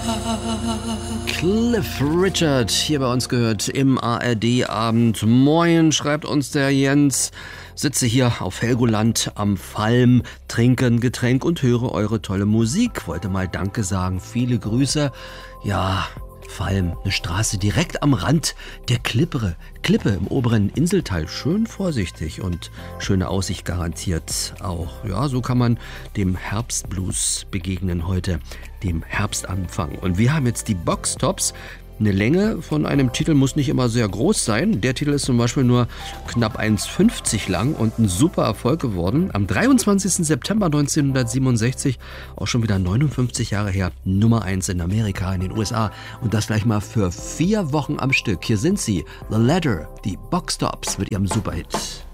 Cliff Richard, hier bei uns gehört im ARD-Abend. Moin, schreibt uns der Jens. Sitze hier auf Helgoland am Falm, trinke ein Getränk und höre eure tolle Musik. Wollte mal Danke sagen, viele Grüße. Ja, Falm, eine Straße direkt am Rand der Klippe im oberen Inselteil. Schön vorsichtig und schöne Aussicht garantiert auch. Ja, so kann man dem Herbstblues begegnen heute, dem Herbstanfang. Und wir haben jetzt die Boxtops. Eine Länge von einem Titel muss nicht immer sehr groß sein. Der Titel ist zum Beispiel nur knapp 1,50 lang und ein super Erfolg geworden. Am 23. September 1967, auch schon wieder 59 Jahre her, Nummer 1 in Amerika, in den USA. Und das gleich mal für 4 Wochen am Stück. Hier sind sie, The Ladder, die Boxtops mit ihrem Superhit.